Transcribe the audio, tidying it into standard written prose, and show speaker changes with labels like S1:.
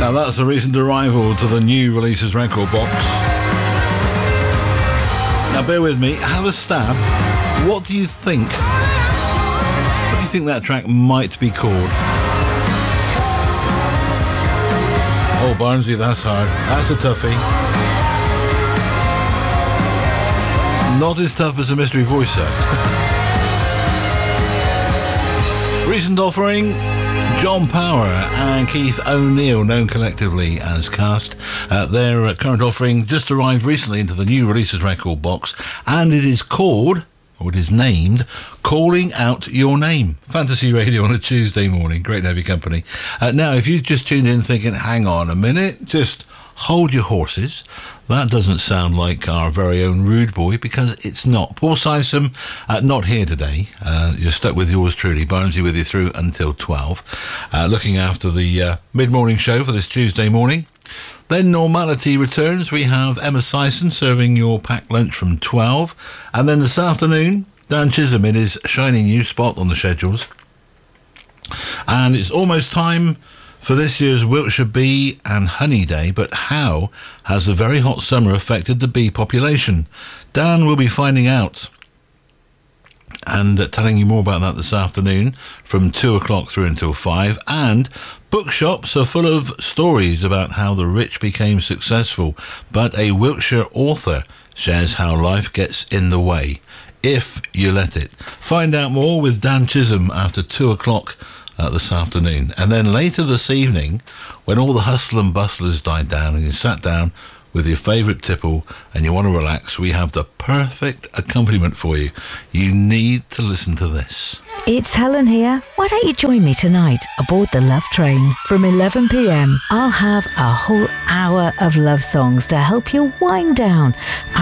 S1: Now that's a recent arrival to the new releases record box. Now bear with me, have a stab. What do you think? What do you think that track might be called? Oh, Barnesy, that's hard. That's a toughie. Not as tough as a mystery voicer. Recent offering, John Power and Keith O'Neill, known collectively as Cast. Their current offering just arrived recently into the new releases record box, and it is called, or it is named, Calling Out Your Name. Fantasy Radio on a Tuesday morning. Great to have your company. Now, if you just tuned in thinking, hang on a minute, just hold your horses. That doesn't sound like our very own Rude Boy, because it's not. Paul Sysom, not here today. You're stuck with yours truly. Barnesy with you through until 12. Looking after the mid-morning show for this Tuesday morning. Then normality returns. We have Emma Syson serving your packed lunch from 12. And then this afternoon, Dan Chisholm in his shiny new spot on the schedules. And it's almost time for this year's Wiltshire Bee and Honey Day, but how has the very hot summer affected the bee population? Dan will be finding out and telling you more about that this afternoon from 2 o'clock through until 5. And bookshops are full of stories about how the rich became successful, but a Wiltshire author shares how life gets in the way, if you let it. Find out more with Dan Chisholm after 2 o'clock this afternoon. And then later this evening, when all the hustle and bustle has died down and you sat down with your favourite tipple and you want to relax, we have the perfect accompaniment for you. You need to listen to this.
S2: It's Helen here. Why don't you join me tonight aboard the Love Train? From 11 p.m, I'll have a whole hour of love songs to help you wind down